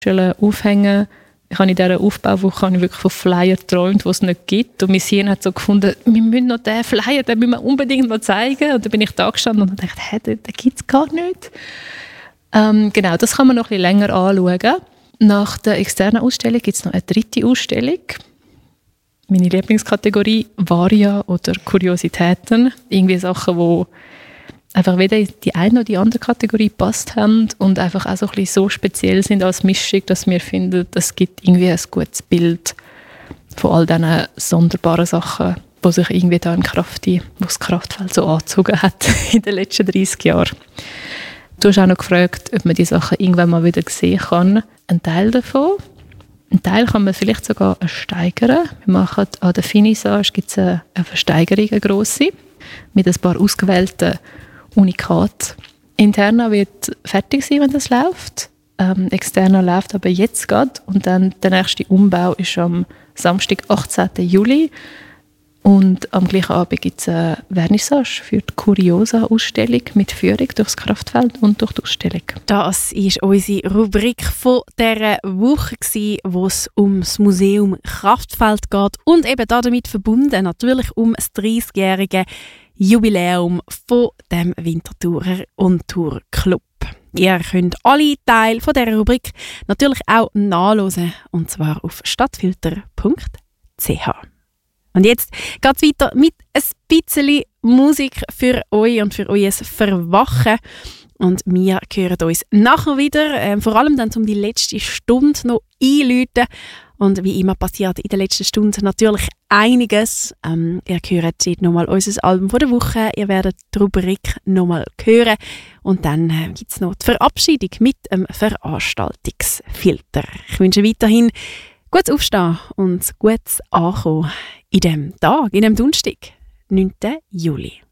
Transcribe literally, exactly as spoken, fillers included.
aufhängen. Ich habe in dieser Aufbauwoche habe ich wirklich von Flyer geträumt, die es nicht gibt. Und mein Hirn hat so gefunden, wir müssen noch diesen Flyer, den müssen wir unbedingt noch zeigen. Und dann bin ich da gestanden und dachte, hä, den, den gibt es gar nicht. Ähm, genau, das kann man noch ein bisschen länger anschauen. Nach der externen Ausstellung gibt es noch eine dritte Ausstellung. Meine Lieblingskategorie, Varia oder Kuriositäten. Irgendwie Sachen, die einfach weder in die eine oder die andere Kategorie gepasst haben und einfach auch so ein bisschen so speziell sind als Mischung, dass wir finden, es gibt irgendwie ein gutes Bild von all diesen sonderbaren Sachen, die sich irgendwie da in Kraft, die, wo das Kraftfeld so angezogen hat in den letzten dreißig Jahren. Du hast auch noch gefragt, ob man die Sachen irgendwann mal wieder sehen kann. Ein Teil davon. Ein Teil kann man vielleicht sogar steigern. Wir machen an der Finissage gibt's eine, eine Versteigerung, eine grosse, mit ein paar ausgewählten Unikat. Interna wird fertig sein, wenn das läuft. Ähm, Externa läuft aber jetzt gerade. Und dann der nächste Umbau ist am Samstag, achtzehnten Juli. Und am gleichen Abend gibt es eine Vernissage für die Curiosa-Ausstellung mit Führung durchs Kraftfeld und durch die Ausstellung. Das war unsere Rubrik von dieser Woche, wo es um das Museum Kraftfeld geht und eben damit verbunden natürlich um das dreißigjährige Jubiläum von dem Winterthurer und Tour Club. Ihr könnt alle Teile von dieser Rubrik natürlich auch nachhören, und zwar auf stadtfilter punkt c h. Und jetzt geht es weiter mit ein bisschen Musik für euch und für euer Verwachen. Und wir hören uns nachher wieder, äh, vor allem dann um die letzte Stunde noch einläuten. Und wie immer passiert in der letzten Stunde natürlich einiges. Ähm, ihr hört jetzt nochmal unser Album von der Woche, ihr werdet die Rubrik nochmal hören. Und dann äh, gibt es noch die Verabschiedung mit einem Veranstaltungsfilter. Ich wünsche weiterhin gutes Aufstehen und gutes Ankommen in diesem Tag, in diesem Donnerstag, neunten Juli.